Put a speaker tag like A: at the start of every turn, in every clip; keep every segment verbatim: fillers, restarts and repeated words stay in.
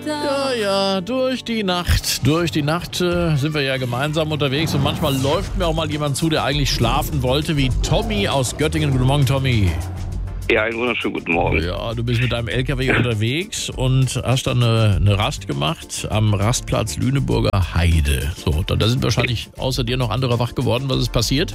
A: Ja, ja, durch die Nacht. Durch die Nacht äh, sind wir ja gemeinsam unterwegs und manchmal läuft mir auch mal jemand zu, der eigentlich schlafen wollte, wie Tommy aus Göttingen. Guten Morgen, Tommy.
B: Ja, einen wunderschönen guten Morgen.
A: Ja, du bist mit deinem L K W unterwegs und hast dann eine, eine Rast gemacht am Rastplatz Lüneburger Heide. So, da, da sind wahrscheinlich außer dir noch andere wach geworden. Was ist passiert?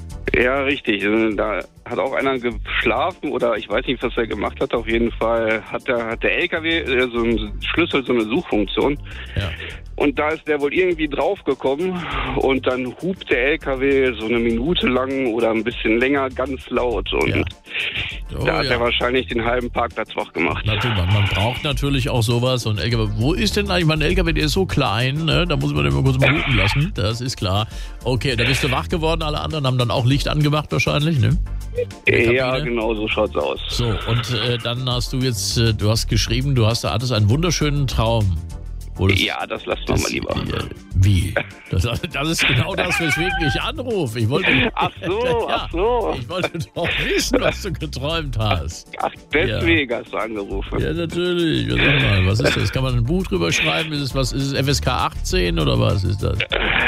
B: Ja, richtig. Da hat auch einer geschlafen oder ich weiß nicht, was er gemacht hat. Auf jeden Fall hat der, hat der L K W äh, so einen Schlüssel, so eine Suchfunktion.
A: Ja. Und
B: da ist der wohl irgendwie draufgekommen und dann hupt der L K W so eine Minute lang oder ein bisschen länger ganz laut. Und
A: ja. Oh,
B: da hat
A: ja.
B: er wahrscheinlich den halben Parkplatz wach gemacht.
A: Natürlich, man, man braucht natürlich auch sowas. Und L K W, wo ist denn eigentlich mein L K W? Der ist so klein, ne? Da muss man den mal kurz mal hupen lassen. Das ist klar. Okay, da bist du wach geworden. Alle anderen haben dann auch Licht angemacht wahrscheinlich, ne?
B: Ja, genau, so schaut's aus.
A: So, und äh, dann hast du jetzt, äh, du hast geschrieben, du hast, hattest einen wunderschönen Traum. Das,
B: ja, das lassen wir mal lieber.
A: Äh, wie? Das, das ist genau das, weswegen ich anrufe. Ich wollte,
B: ach so,
A: ja,
B: ach so.
A: Ich wollte doch wissen, was du geträumt hast.
B: Ach, deswegen
A: ja.
B: hast du angerufen.
A: Ja, natürlich. Was, sag mal, was ist das? Kann man ein Buch drüber schreiben? Ist es, was, ist es F S K achtzehn oder was ist das?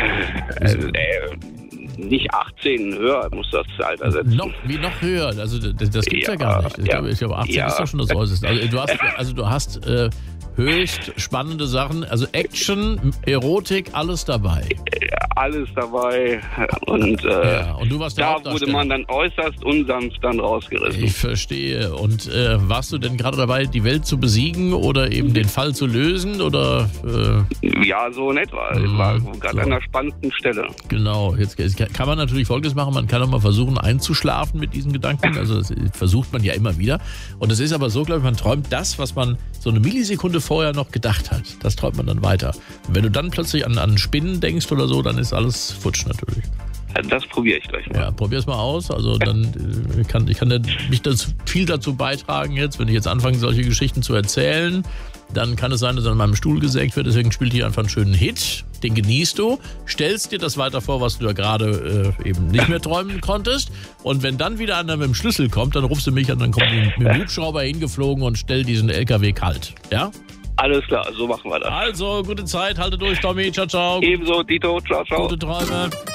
B: Äh, äh, nicht achtzehn, höher muss das Alter setzen.
A: Noch, wie noch höher? Also das, das gibt's ja, ja gar nicht. Ich,
B: ja,
A: glaube, ich glaube, achtzehn
B: ja.
A: ist doch schon das Äußerste. Also du hast, also du hast äh, höchst spannende Sachen, also Action, Erotik, alles dabei.
B: Ja, alles dabei. Und, äh,
A: ja, und du warst der
B: da wurde man dann äußerst unsanft dann rausgerissen.
A: Ich verstehe. Und äh, warst du denn gerade dabei, die Welt zu besiegen oder eben den Fall zu lösen? Oder, äh,
B: ja, so in etwa. Ich war gerade so an einer spannenden Stelle.
A: Genau. Jetzt, jetzt kann man natürlich Folgendes machen. Man kann auch mal versuchen einzuschlafen mit diesen Gedanken. Also das versucht man ja immer wieder. Und es ist aber so, glaube ich, man träumt das, was man so eine Millisekunde vorher noch gedacht hat. Das träumt man dann weiter. Und wenn du dann plötzlich an, an Spinnen denkst oder so, dann ist alles futsch natürlich.
B: Das probiere ich gleich mal.
A: Ja, probier's mal aus. Also dann äh, kann ich kann nicht das viel dazu beitragen jetzt, wenn ich jetzt anfange, solche Geschichten zu erzählen. Dann kann es sein, dass an meinem Stuhl gesägt wird. Deswegen spielt hier einfach einen schönen Hit. Den genießt du. Stellst dir das weiter vor, was du da gerade äh, eben nicht mehr träumen konntest. Und wenn dann wieder einer mit dem Schlüssel kommt, dann rufst du mich an, dann kommt die mit dem Hubschrauber hingeflogen und stellt diesen L K W kalt. Ja?
B: Alles klar, so machen wir das.
A: Also, gute Zeit. Halte durch, Tommy. Ciao, ciao.
B: Ebenso, Dito. Ciao, ciao.
A: Gute Träume.